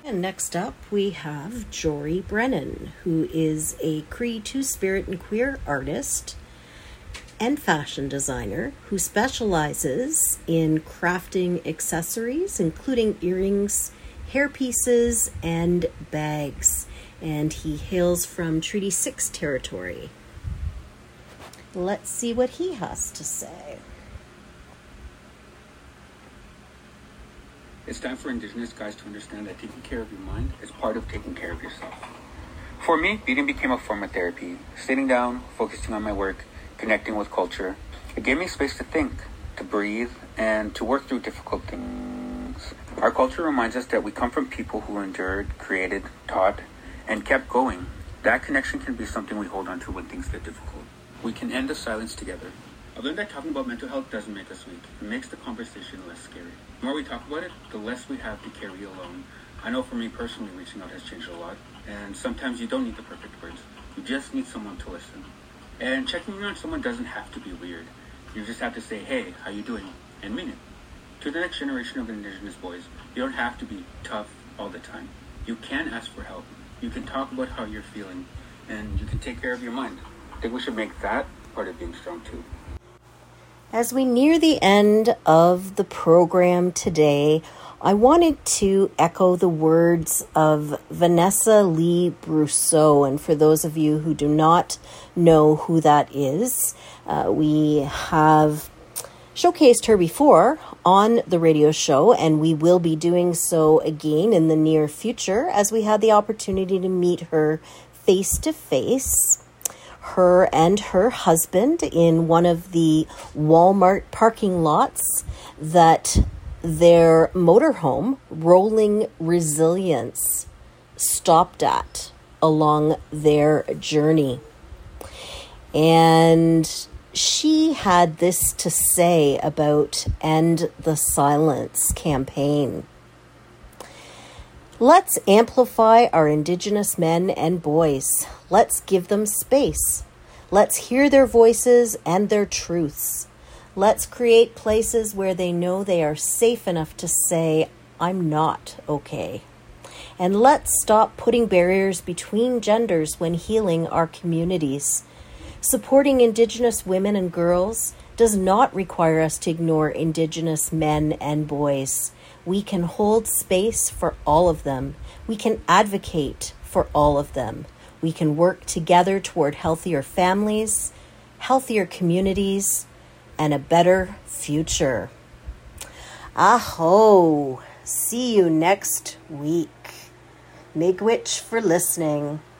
And next up, we have Jory Brennan, who is a Cree Two-Spirit and queer artist and fashion designer who specializes in crafting accessories, including earrings, hairpieces, and bags. And he hails from Treaty 6 territory. Let's see what he has to say. It's time for Indigenous guys to understand that taking care of your mind is part of taking care of yourself. For me, beading became a form of therapy. Sitting down, focusing on my work, connecting with culture. It gave me space to think, to breathe, and to work through difficult things. Our culture reminds us that we come from people who endured, created, taught, and kept going. That connection can be something we hold on to when things get difficult. We can end the silence together. I've learned that talking about mental health doesn't make us weak. It makes the conversation less scary. The more we talk about it, the less we have to carry alone. I know for me personally, reaching out has changed a lot. And sometimes you don't need the perfect words. You just need someone to listen. And checking in on someone doesn't have to be weird. You just have to say, hey, how you doing? And mean it. To the next generation of Indigenous boys, you don't have to be tough all the time. You can ask for help. You can talk about how you're feeling. And you can take care of your mind. I think we should make that part of being strong too. As we near the end of the program today, I wanted to echo the words of Vanessa Lee Brousseau. And for those of you who do not know who that is, we have showcased her before on the radio show, and we will be doing so again in the near future as we had the opportunity to meet her face to face. Her and her husband in one of the Walmart parking lots that their motorhome, Rolling Resilience, stopped at along their journey. And she had this to say about End the Silence campaign. Let's amplify our Indigenous men and boys. Let's give them space. Let's hear their voices and their truths. Let's create places where they know they are safe enough to say, I'm not okay. And let's stop putting barriers between genders when healing our communities. Supporting Indigenous women and girls does not require us to ignore Indigenous men and boys. We can hold space for all of them. We can advocate for all of them. We can work together toward healthier families, healthier communities, and a better future. Aho! See you next week. Miigwech for listening.